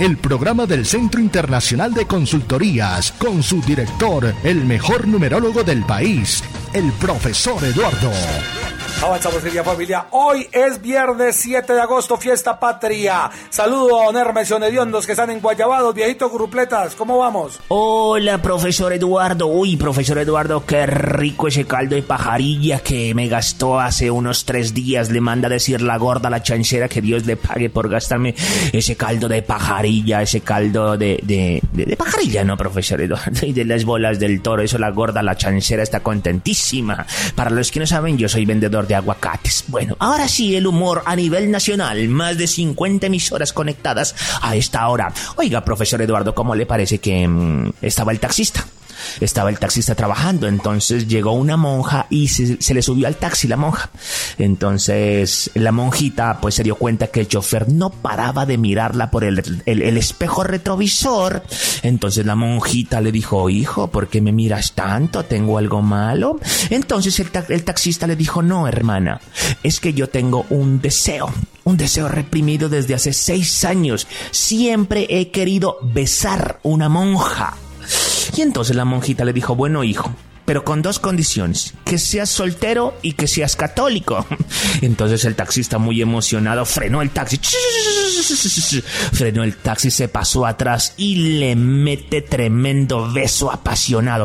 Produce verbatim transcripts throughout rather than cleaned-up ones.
el programa del Centro Internacional de Consultorías, con su director, el mejor numerólogo del país, el profesor Eduardo. Avanzamos, querida familia. Hoy es viernes siete de agosto, fiesta patria. Saludo a don Hermes y don Hediondos que están en Guayabados, viejitos gurupletas. ¿Cómo vamos? Hola, profesor Eduardo. Uy, profesor Eduardo, qué rico ese caldo de pajarilla que me gastó hace unos tres días. Le manda a decir la gorda, la chanchera, que Dios le pague por gastarme ese caldo de pajarilla, ese caldo de, de, de, de pajarilla, ¿no, profesor Eduardo? Y de las bolas del toro. Eso la gorda, la chanchera, está contentísima. Para los que no saben, yo soy vendedor de aguacates. Bueno, ahora sí, el humor a nivel nacional. Más de cincuenta emisoras conectadas a esta hora. Oiga, profesor Eduardo, ¿cómo le parece que mmm, estaba el taxista? Estaba el taxista trabajando, entonces llegó una monja y se, se le subió al taxi la monja. Entonces la monjita pues se dio cuenta que el chofer no paraba de mirarla por el, el, el espejo retrovisor. Entonces la monjita le dijo: hijo, ¿por qué me miras tanto? ¿Tengo algo malo? Entonces el, ta- el taxista le dijo: no, hermana, es que yo tengo un deseo. Un deseo reprimido desde hace seis años. Siempre he querido besar una monja. Y entonces la monjita le dijo: bueno, hijo, pero con dos condiciones: que seas soltero y que seas católico. Entonces el taxista, muy emocionado, frenó el taxi. Frenó el taxi, se pasó atrás y le mete tremendo beso apasionado.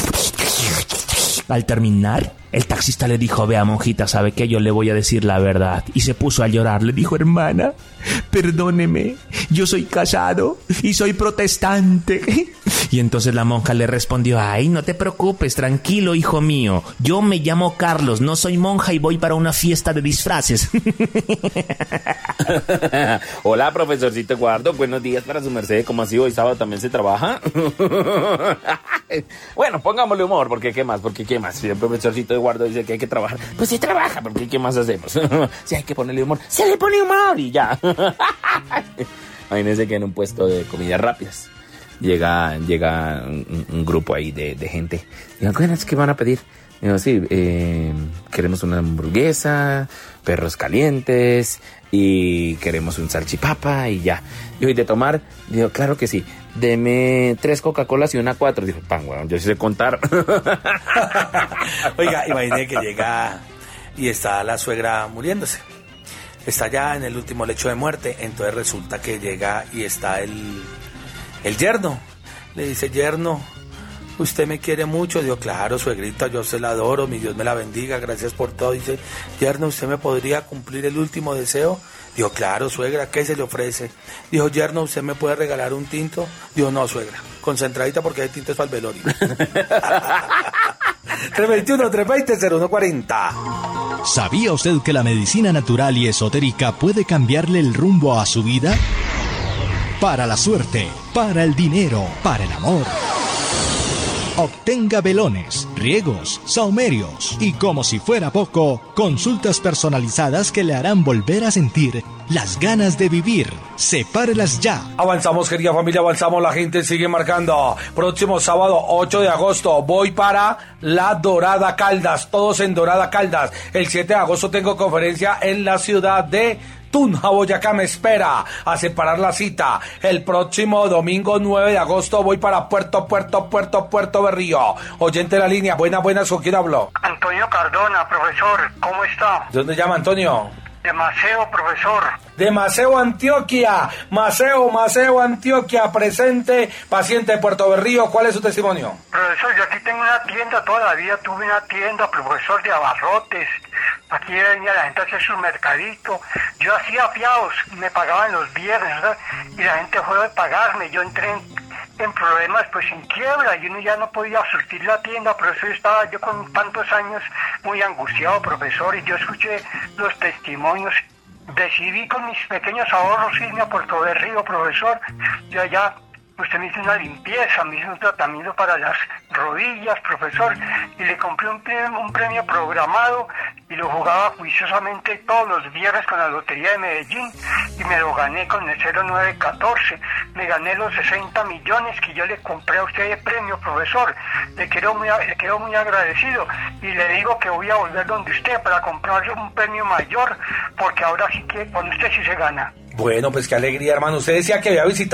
Al terminar, el taxista le dijo: vea, monjita, ¿sabe qué? Yo le voy a decir la verdad. Y se puso a llorar. Le dijo: hermana, perdóneme, yo soy casado y soy protestante. Y entonces la monja le respondió: ay, no te preocupes, tranquilo, hijo mío. Yo me llamo Carlos, no soy monja y voy para una fiesta de disfraces. Hola, profesorcito Eduardo, buenos días para su merced. ¿Cómo así? ¿Hoy sábado también se trabaja? Bueno, pongámosle humor, porque ¿qué más? Porque ¿qué más? Si el profesorcito Eduardo dice que hay que trabajar, pues sí trabaja, porque ¿qué más hacemos? Si hay que ponerle humor, se le pone humor y ya. Imagínense que en un puesto de comidas rápidas llega, llega un, un grupo ahí de, de gente. Digan: ¿qué van a pedir? Digo: sí, eh, queremos una hamburguesa, perros calientes y queremos un salchipapa y ya. Y hoy de tomar, digo: claro que sí, deme tres Coca-Colas y una cuatro. Digo: pan, bueno, yo sí sé contar. Oiga, imagine que llega y está la suegra muriéndose. Está ya en el último lecho de muerte. Entonces resulta que llega y está el, el yerno. Le dice: yerno, ¿usted me quiere mucho? Digo: claro, suegrita, yo se la adoro, mi Dios me la bendiga, gracias por todo. Dice: yerno, ¿usted me podría cumplir el último deseo? Digo: claro, suegra, ¿qué se le ofrece? Dijo: yerno, ¿usted me puede regalar un tinto? Digo: no, suegra, concentradita porque el tinto es para el velorio. tres veintiuno, tres veinte, cero uno cuarenta. ¿Sabía usted que la medicina natural y esotérica puede cambiarle el rumbo a su vida? Para la suerte, para el dinero, para el amor. Obtenga velones, riegos, saumerios y, como si fuera poco, consultas personalizadas que le harán volver a sentir las ganas de vivir. Sepárelas ya. Avanzamos, querida familia, avanzamos, la gente sigue marcando. Próximo sábado ocho de agosto voy para La Dorada Caldas, todos en Dorada Caldas. El siete de agosto tengo conferencia en la ciudad de Tunja, Boyacá, me espera a separar la cita. El próximo domingo nueve de agosto voy para Puerto, Puerto, Puerto, Puerto Berrío. Oyente de la línea, buenas, buenas, ¿con quién hablo? Antonio Cardona, profesor, ¿cómo está? ¿De dónde llama, Antonio? De Maceo, profesor. De Maceo, Antioquia. Maceo, Maceo, Antioquia, presente, paciente de Puerto Berrío. ¿Cuál es su testimonio? Profesor, yo aquí tengo una tienda, toda la vida tuve una tienda, profesor, de abarrotes. Aquí venía la gente a hacer su mercadito. Yo hacía fiados, me pagaban los viernes, ¿verdad? Y la gente fue a pagarme. Yo entré en, en problemas, pues en quiebra, y uno ya no podía surtir la tienda. Por eso estaba yo con tantos años muy angustiado, profesor, y yo escuché los testimonios. Decidí con mis pequeños ahorros irme a Puerto Berrío, profesor. Yo allá, usted me hizo una limpieza, me hizo un tratamiento para las rodillas, profesor, y le compré un premio, un premio programado y lo jugaba juiciosamente todos los viernes con la Lotería de Medellín y me lo gané con el cero nueve catorce. Me gané los sesenta millones que yo le compré a usted de premio, profesor. Le quedo muy, le quedo muy agradecido y le digo que voy a volver donde usted para comprarle un premio mayor, porque ahora sí que con usted sí se gana. Bueno, pues qué alegría, hermano. Usted decía que había visitado